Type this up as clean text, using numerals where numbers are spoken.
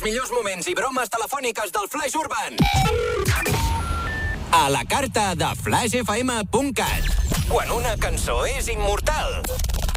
millors moments i bromes telefòniques del Flaix Urban. A la carta de flashfm.cat. Quan una cançó és immortal.